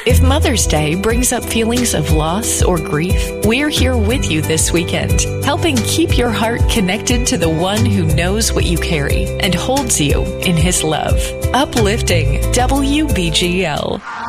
If Mother's Day brings up feelings of loss or grief, we're here with you this weekend, helping keep your heart connected to the one who knows what you carry and holds you in his love. Uplifting WBGL.